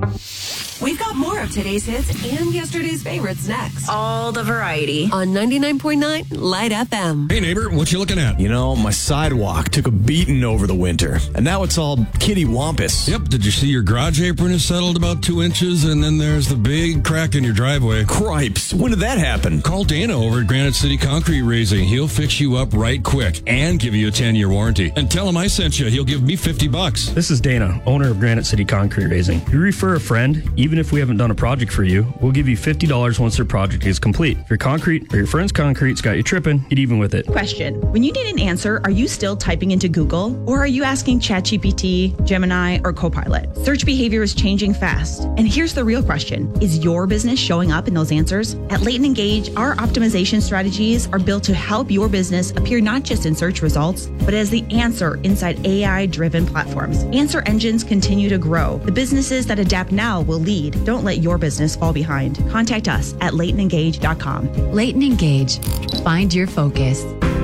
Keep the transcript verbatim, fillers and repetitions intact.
We've got more of today's hits and yesterday's favorites next. All the variety. On ninety-nine point nine Light F M. Hey, neighbor, what you looking at? You know, my sidewalk took a beating over the winter, and now it's all kitty wampus. Yep, did you see your garage apron is settled about two inches, and then there's the big crack in your driveway? Cripes, when did that happen? Call Dana over at Granite City Concrete Raising. He'll fix you up right quick and give you a ten-year warranty. And tell him I sent you. He'll give me fifty bucks. This is Dana, owner of Granite City Concrete Raising. If you refer a friend, even if we haven't done a project for you, we'll give you fifty dollars once their project is complete. If your concrete or your friend's concrete's got you tripping, get even with it. Question. When you need an answer, are you still typing into Google, or are you asking ChatGPT, Gemini, or Copilot? Search behavior is changing fast. And here's the real question. Is your business showing up in those answers? At Leighton Engage, our optimization strategies are built to help your business appear not just in search results, but as the answer inside A I-driven platforms. Answer engines continue to grow. The businesses that adapt now will lead. Don't let your business fall behind. Contact us at leighton engage dot com. Leighton Engage. Find your focus.